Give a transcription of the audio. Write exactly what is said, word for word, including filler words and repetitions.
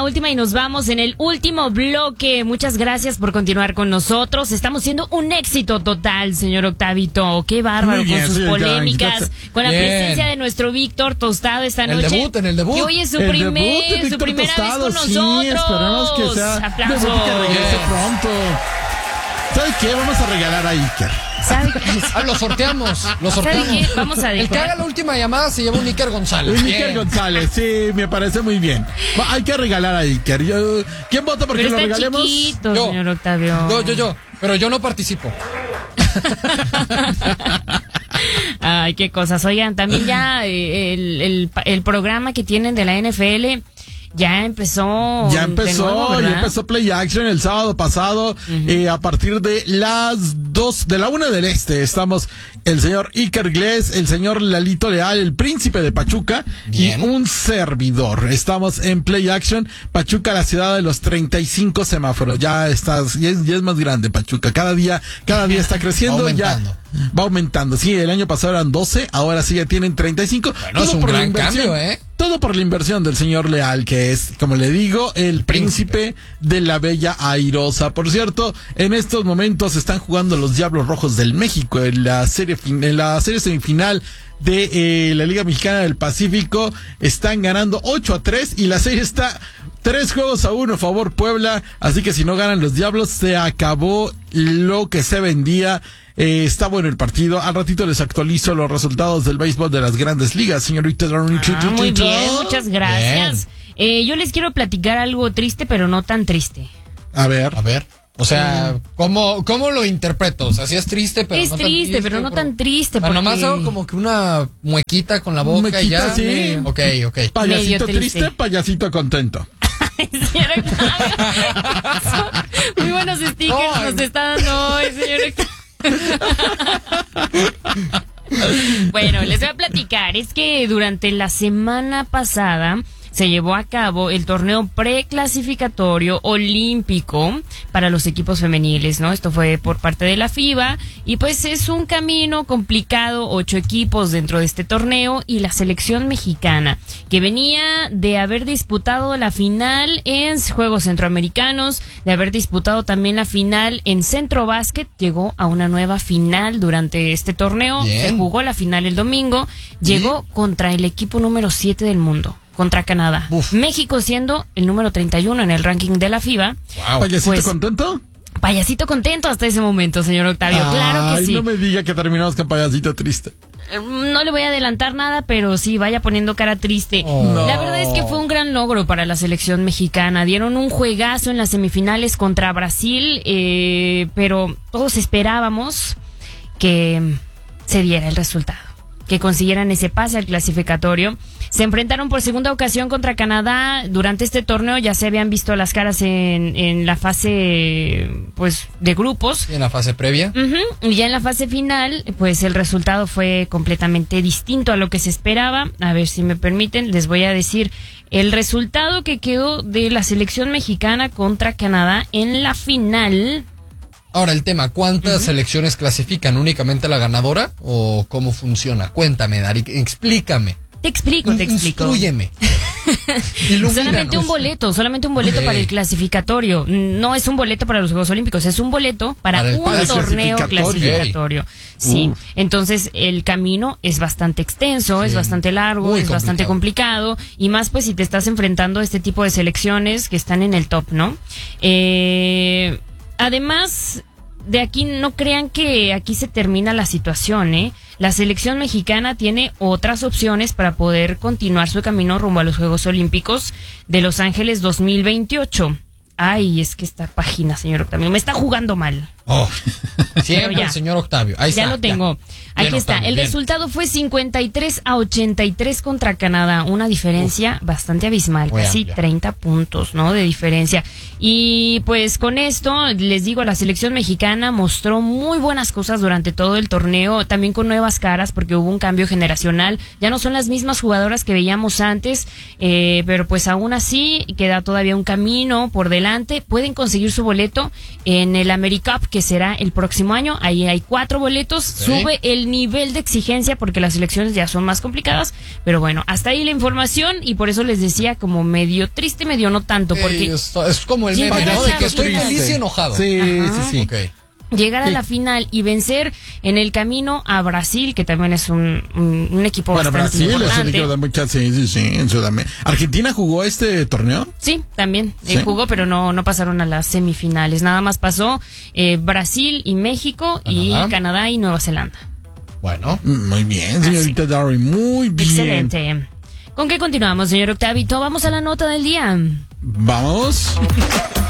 última y nos vamos en el último bloque. Muchas gracias por continuar con nosotros. Estamos siendo un éxito total, señor Octavito. Qué bárbaro bien, con sus sí, polémicas, ya, con la bien. presencia de nuestro Víctor Tostado esta En el noche. debut, en el debut. Que hoy es su, El primer, debut de su Víctor primera Tostado, vez con sí, nosotros. esperamos que sea Aplausos. debut que regrese pronto. ¿Sabes qué? Vamos a regalar a Iker. ¿Sabe qué? Ah, lo sorteamos, lo ¿Sabe sorteamos. qué? Vamos a El que haga dejar. la última llamada se lleva un Iker González. Un Bien. Iker González, sí, me parece muy bien. Va, hay que regalar a Iker. Yo- ¿Quién vota porque Pero lo está regalemos? chiquito, Yo. señor Octavio. Yo, yo, yo. Pero yo no participo. Ay, qué cosas. Oigan, también ya eh, el, el, el programa que tienen de la N F L ya empezó. Ya de empezó, nuevo, ¿verdad? ya empezó Play Action el sábado pasado, eh, a partir de las dos, de la una del este. Estamos el señor Iker Gles, el señor Lalito Leal, el príncipe de Pachuca, Bien. y un servidor. Estamos en Play Action, Pachuca, la ciudad de los treinta y cinco semáforos. Ya estás, ya es, ya es más grande Pachuca. Cada día, cada día está creciendo. Va ya aumentando. va aumentando. Sí, el año pasado eran doce, ahora sí ya tienen treinta y cinco. Bueno, es un por la gran inversión. cambio, ¿eh? Todo por la inversión del señor Leal, que es, como le digo, el príncipe de la Bella Airosa. Por cierto, en estos momentos están jugando los Diablos Rojos del México en la serie, fin- en la serie semifinal de eh, la Liga Mexicana del Pacífico. Están ganando ocho a tres y la serie está tres juegos a uno a favor Puebla. Así que si no ganan los Diablos, se acabó lo que se vendía. Eh, está bueno el partido. Al ratito les actualizo los resultados del béisbol de las grandes ligas, señorita. Ah, muy bien, muchas gracias. Eh, yo les quiero platicar algo triste, pero no tan triste. A ver. A ver. O sea, ¿cómo, cómo lo interpreto? O sea, sí es triste, pero Es no tan triste, pero no tan triste, O sea, porque- nomás hago como que una muequita con la boca y Muequita, ya. sí. Ok, ok. Payasito Medio triste. triste, payasito contento. Señor Octavio. Muy buenos stickers Ay. nos está dando hoy, señor Octavio. Bueno, les voy a platicar. Es que durante la semana pasada se llevó a cabo el torneo preclasificatorio olímpico para los equipos femeniles, ¿no? Esto fue por parte de la FIBA y pues es un camino complicado, ocho equipos dentro de este torneo y la selección mexicana que venía de haber disputado la final en Juegos Centroamericanos, de haber disputado también la final en Centro Básquet, llegó a una nueva final durante este torneo, Bien. se jugó la final el domingo, llegó contra el equipo número siete del mundo, contra Canadá. Uf. México siendo el número treinta y uno en el ranking de la FIBA. Wow. Payasito Pues- contento. Payasito contento hasta ese momento, señor Octavio. Claro que Ay, sí. no me diga que terminamos con payasito triste. Eh, No le voy a adelantar nada, pero sí, vaya poniendo cara triste. Oh. La verdad es que fue un gran logro para la selección mexicana. Dieron un juegazo en las semifinales contra Brasil, eh, pero todos esperábamos que se diera el resultado, que consiguieran ese pase al clasificatorio. Se enfrentaron por segunda ocasión contra Canadá. Durante este torneo ya se habían visto las caras en, en la fase, pues, de grupos. Y en la fase previa. Ujú, y ya en la fase final, pues el resultado fue completamente distinto a lo que se esperaba. A ver si me permiten, les voy a decir el resultado que quedó de la selección mexicana contra Canadá en la final. Ahora el tema, ¿cuántas selecciones clasifican? ¿Únicamente la ganadora? ¿O cómo funciona? Cuéntame, Dari, explícame. Te explico, te explico. Instrúyeme. Ilumínanos. Solamente un boleto, solamente un boleto Ok. para el clasificatorio. No es un boleto para los Juegos Olímpicos, es un boleto para, Para el- un para el torneo clasificatorio. clasificatorio. Sí, Uf. entonces el camino es bastante extenso, es Sí. bastante largo, Muy es bastante complicado y más pues si te estás enfrentando a este tipo de selecciones que están en el top, ¿no? Eh, además de aquí, no crean que aquí se termina la situación, ¿eh? La selección mexicana tiene otras opciones para poder continuar su camino rumbo a los Juegos Olímpicos de Los Ángeles dos mil veintiocho. Ay, es que esta página, señor Octavio, me está jugando mal. Oh. Pero Siempre ya. el señor Octavio. Ahí Ya está, lo tengo. ya. Aquí Bien, está. Octavio, El bien. resultado fue cincuenta y tres a ochenta y tres contra Canadá. Una diferencia bastante abismal. Muy Casi amplia. treinta puntos, ¿no? De diferencia. Y pues con esto, les digo, la selección mexicana mostró muy buenas cosas durante todo el torneo. También con nuevas caras porque hubo un cambio generacional. Ya no son las mismas jugadoras que veíamos antes. Eh, pero pues aún así queda todavía un camino por delante. Pueden conseguir su boleto en el AmeriCup, que que será el próximo año. Ahí hay cuatro boletos. Sí. Sube el nivel de exigencia porque las elecciones ya son más complicadas. Pero bueno, hasta ahí la información y por eso les decía como medio triste, medio no tanto. Porque Eh, es, es como el Llegar meme, a ¿no? De la- que estoy Triste. feliz y enojado. Sí, sí, sí. Ok. llegar a Sí. la final y vencer en el camino a Brasil, que también es un, un, un equipo Bueno, bastante Brasil es un importante. equipo de muchas, sí, sí, sí, en Sudamérica. ¿Argentina jugó este torneo? Sí, también ¿Sí? eh, jugó, pero no, no pasaron a las semifinales. Nada más pasó eh, Brasil y México y Canadá. Canadá y Nueva Zelanda. Bueno. Mm, Muy bien, señorita Darry, muy bien. Excelente. ¿Con qué continuamos, señor Octavito? Vamos a la nota del día. Vamos.